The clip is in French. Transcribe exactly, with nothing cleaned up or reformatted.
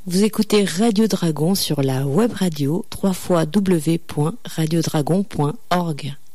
Vous écoutez Radio Dragon sur la web radio w w w point radio dragon point org.